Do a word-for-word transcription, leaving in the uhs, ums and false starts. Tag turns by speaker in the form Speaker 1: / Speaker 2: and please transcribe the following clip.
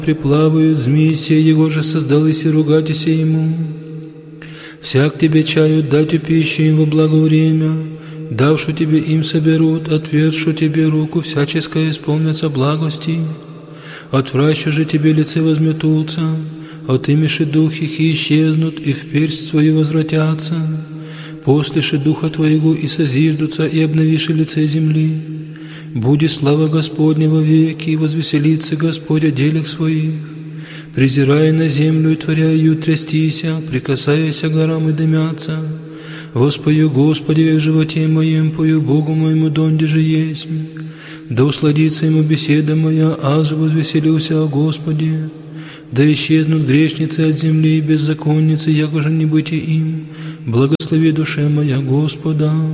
Speaker 1: приплавают змеи сей, его же создал и ругайтеся ему. Всяк тебе чаю дать у пищи им во благо время, давшу тебе им соберут, отвершу тебе руку, всяческое исполнятся благости. Отвращу же тебе лице возметутся, отымеши дух их и исчезнут, и в персть свою возвратятся. Послеши духа твоего и созиждутся, и обновиши лице земли. Будет слава Господня во веки, и возвеселится Господь о делах своих. Презирая на землю и творя ее трястися, прикасаясь к горам и дымятся. Воспою Господи в животе моем, пою Богу моему, донде же есть. Да усладится ему беседа моя, аз же возвеселился о Господе. Да исчезнут грешницы от земли и беззаконницы, яко же не быть им. Благослови душе моя Господа.